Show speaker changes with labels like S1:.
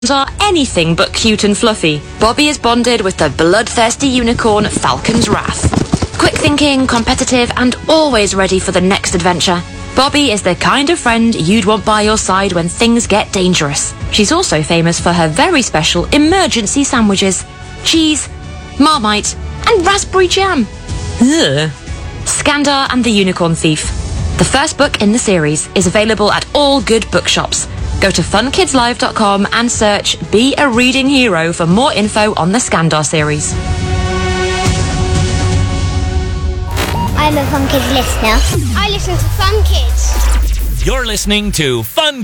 S1: are anything but cute and fluffy. Bobby is bonded with the bloodthirsty unicorn Falcon's Wrath. Quick thinking, competitive, and always ready for the next adventure. Bobby is the kind of friend you'd want by your side when things get dangerous. She's also famous for her very special emergency sandwiches. Cheese, Marmite, and raspberry jam. Ugh. Skandar and the Unicorn Thief. The first book in the series is available at all good bookshops. Go to funkidslive.com and search Be a Reading Hero for more info on the Skandar series.
S2: I'm a Fun Kids listener. I listen to Fun Kids.
S3: You're listening to Fun